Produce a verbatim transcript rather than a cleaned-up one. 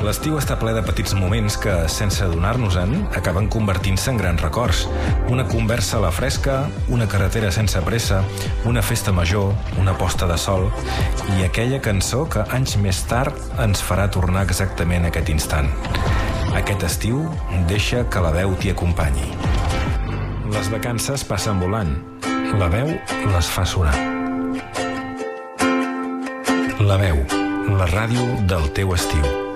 L'estiu està ple de petits moments que, sense adonar-nos-en, acaben convertint-se en grans records. Una conversa a la fresca, una carretera sense pressa, una festa major, una posta de sol i aquella cançó que anys més tard ens farà tornar exactament a aquest instant. Aquest estiu, deixa que la veu t'hi acompanyi. Les vacances passen volant. La veu les fa sonar. La veu, la ràdio del teu estiu.